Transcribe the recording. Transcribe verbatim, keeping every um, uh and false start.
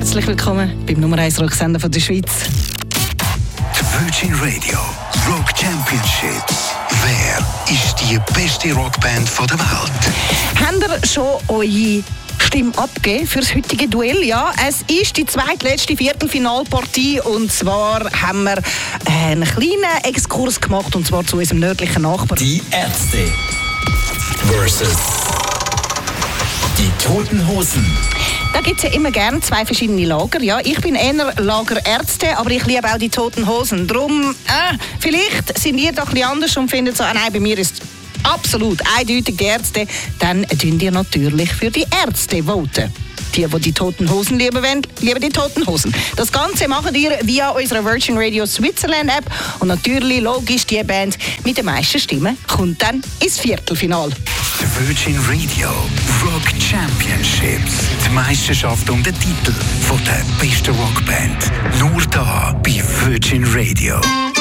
Herzlich willkommen beim Nummer eins Rocksender von der Schweiz. Die Virgin Radio Rock Championship. Wer ist die beste Rockband der Welt? Habt ihr schon eure Stimme abgegeben für das heutige Duell? Ja, es ist die zweitletzte Viertelfinalpartie und zwar haben wir einen kleinen Exkurs gemacht und zwar zu unserem nördlichen Nachbarn. Die Ärzte versus die Toten Hosen. Da gibt es ja immer gerne zwei verschiedene Lager. Ja, ich bin eher Lager Ärzte, aber ich liebe auch die Toten Hosen. Drum, äh, vielleicht sind ihr doch ein bisschen anders und findet so, ah, nein, bei mir ist absolut eindeutig die Ärzte. Dann tun ihr natürlich für die Ärzte voten. Die, die die Toten Hosen lieben wollen, lieben die Toten Hosen. Das Ganze macht ihr via unserer Virgin Radio Switzerland App. Und natürlich, logisch, die Band mit den meisten Stimmen kommt dann ins Viertelfinale. Die Virgin Radio Rock Championships. Die Meisterschaft um den Titel von der besten Rockband. Nur da bei Virgin Radio.